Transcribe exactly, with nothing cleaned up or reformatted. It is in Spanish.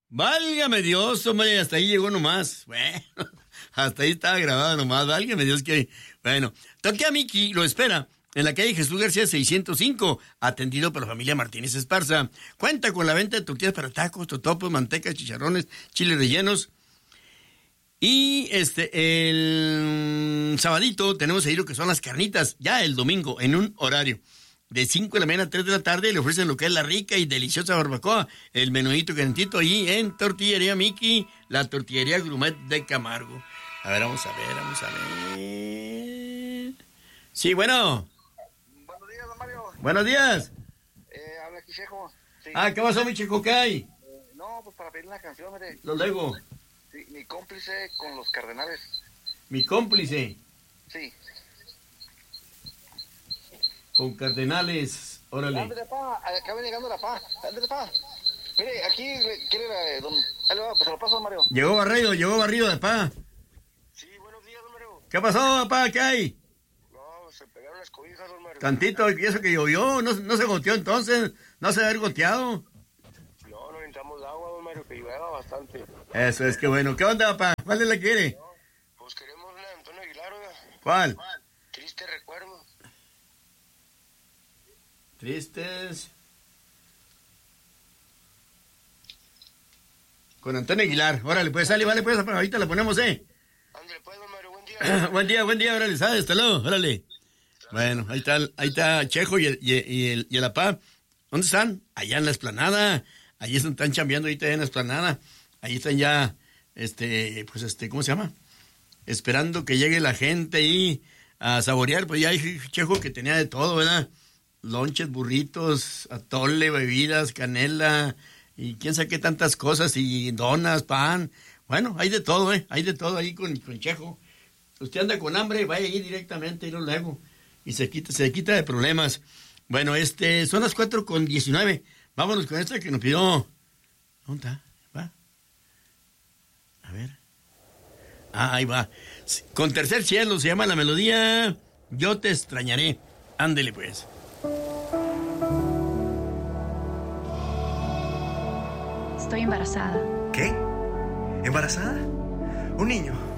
Válgame Dios, hombre, hasta ahí llegó nomás. Bueno, hasta ahí estaba grabado nomás. Válgame Dios que... Bueno, toque a Miki, lo espera en la calle Jesús García seiscientos cinco, atendido por la familia Martínez Esparza. Cuenta con la venta de tortillas para tacos, totopos, mantecas, chicharrones, chiles rellenos. Y este, el sabadito tenemos ahí lo que son las carnitas, ya el domingo, en un horario de cinco de la mañana a tres de la tarde, le ofrecen lo que es la rica y deliciosa barbacoa, el menudito calentito ahí en Tortillería Miki, la tortillería gourmet de Camargo. A ver, vamos a ver, vamos a ver. Sí, bueno. Buenos días, don Mario. Buenos días. Eh, habla aquí, Chejo. Sí. Ah, ¿qué pasó, mi chico? ¿Qué hay? Eh, no, pues para pedir una canción, mire. Lo lego. Sí, mi cómplice con los Cardenales. Mi cómplice. Sí. Con Cardenales, órale. Ándale, pa, acá viene llegando la pa. Ándale, pa. Mire, aquí quiere la, don... Ahí le va, pues se lo paso, don Mario. Llegó barrido, llegó barrido, papá. Sí, buenos días, don Mario. ¿Qué pasó, papá? ¿Qué hay? No, se pegaron las cobijas, don Mario. Tantito, y eso que llovió, no, no se goteó entonces, no se había goteado. No, no necesitamos agua, don Mario, que llueva bastante. Eso es que bueno. ¿Qué onda, papá? ¿Cuál le la quiere? No, pues queremos una de Antonio Aguilar, oiga. ¿Cuál? Triste recuerdo. Tristes. Con Antonio Aguilar. Órale, pues sale, vale, pues ahorita la ponemos, ¿eh? Ándale, pues, don Mario, buen día. Buen día, buen día, órale, ¿sabes? Hasta luego, órale. Bueno, ahí está, ahí está Chejo y el, y, y el, y el apá. ¿Dónde están? Allá en la explanada. Allí están, están chambeando ahorita en la explanada. Ahí están ya, este, pues este, ¿cómo se llama? Esperando que llegue la gente ahí a saborear. Pues ya hay Chejo que tenía de todo, ¿verdad? Lonches, burritos, atole, bebidas, canela, y quién sabe qué tantas cosas, y donas, pan. Bueno, hay de todo, ¿eh? Hay de todo ahí con, con Chejo. Usted anda con hambre, vaya ahí directamente y lo luego. Y se quita, se quita de problemas. Bueno, este, son las cuatro con diecinueve. Vámonos con esta que nos pidió. ¿Dónde está? ¿Va? A ver. Ah, ahí va. Con Tercer Cielo se llama la melodía Yo te extrañaré. Ándele pues. Estoy embarazada. ¿Qué? ¿Embarazada? Un niño.